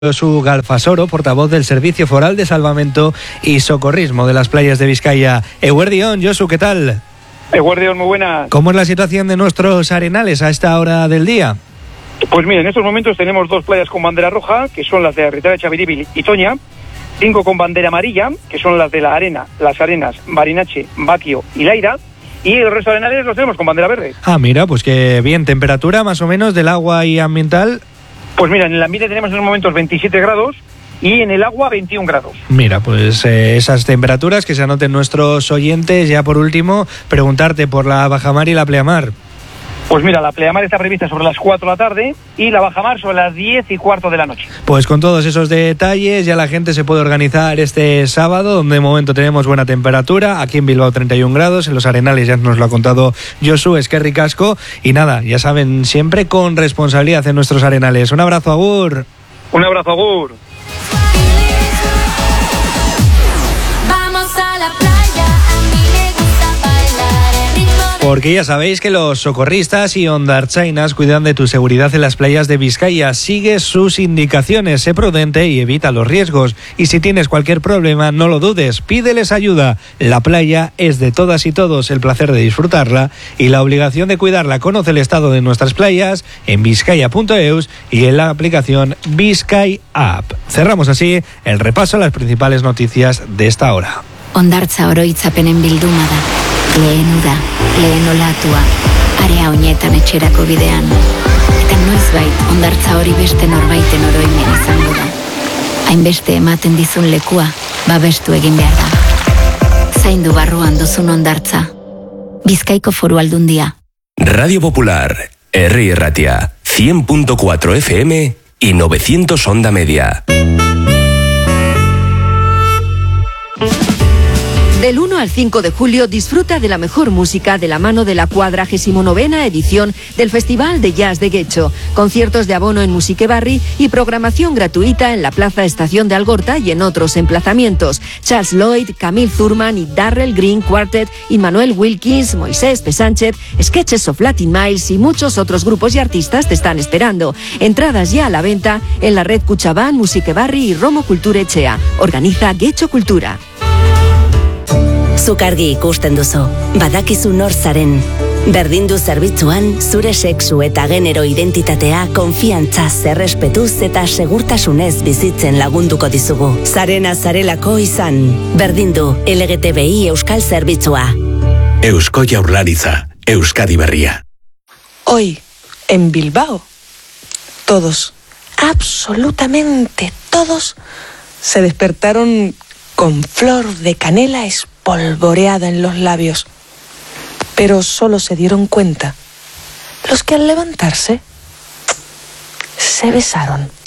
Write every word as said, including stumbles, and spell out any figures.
Josu Galfasoro, portavoz del Servicio Foral de Salvamento y Socorrismo de las playas de Vizcaya. Eguerdión, Josu, ¿qué tal? Eguerdión, muy buenas. ¿Cómo es la situación de nuestros arenales a esta hora del día? Pues mira, en estos momentos tenemos dos playas con bandera roja, que son las de Arritara, Chaviribil y Toña, cinco con bandera amarilla, que son las de La Arena, Las Arenas, Barinache, Baquio y Laira, y el resto de arenales los tenemos con bandera verde. Ah, mira, pues que bien, temperatura más o menos del agua y ambiental. Pues mira, en el ambiente tenemos en estos momentos veintisiete grados y en el agua veintiún grados. Mira, pues eh, esas temperaturas que se anoten nuestros oyentes. Ya por último, preguntarte por la bajamar y la pleamar. Pues mira, la pleamar está prevista sobre las cuatro de la tarde y la bajamar sobre las diez y cuarto de la noche. Pues con todos esos detalles ya la gente se puede organizar este sábado, donde de momento tenemos buena temperatura. Aquí en Bilbao treinta y un grados, en los arenales ya nos lo ha contado Josu, eskerrik asko. Y nada, ya saben, siempre con responsabilidad en nuestros arenales. Un abrazo, agur. Un abrazo, agur. Porque ya sabéis que los socorristas y hondartzainas cuidan de tu seguridad en las playas de Vizcaya. Sigue sus indicaciones, sé prudente y evita los riesgos. Y si tienes cualquier problema, no lo dudes, pídeles ayuda. La playa es de todas y todos, el placer de disfrutarla y la obligación de cuidarla. Conoce el estado de nuestras playas en vizcaya punto eus y en la aplicación Vizcay App. Cerramos así el repaso a las principales noticias de esta hora. Hondartza oroitzapenen bilduma da. Lehen ura, lehen olatua, area honetan etxerako bidean. Eta noizbait, hondartza hori beste norbaiten oroimen izango da. Hainbeste ematen dizun lekua, babestu egin behar da. Zaindu barruan duzun hondartza. Bizkaiko Foru Aldundia. Radio Popular, herri erratia, cien punto cuatro F M y novecientos onda media. Del uno al cinco de julio disfruta de la mejor música de la mano de la cuadragésimo novena edición del Festival de Jazz de Getxo. Conciertos de abono en Musiquebarri y programación gratuita en la Plaza Estación de Algorta y en otros emplazamientos. Charles Lloyd, Camille Thurman y Darrell Green Quartet, Immanuel Wilkins, Moisés P. Sánchez, Sketches of Latin Miles y muchos otros grupos y artistas te están esperando. Entradas ya a la venta en la red Kutxabank, Musiquebarri y Romo Kultura Etxea. Organiza Getxo Kultura. Zuk argi ikusten duzu, badakizu nor zaren. Berdindu zerbitzuan, zure sexu eta genero identitatea konfiantzaz, errespetuz eta segurtasunez bizitzen lagunduko dizugu. Zarena zarelako izan, berdindu L G T B I Euskal Zerbitzua. Eusko Jaurlaritza, Euskadi Berria. Hoy, en Bilbao, todos, absolutamente todos, se despertaron con flor de canela espolvoreada en los labios. Pero solo se dieron cuenta los que al levantarse se besaron.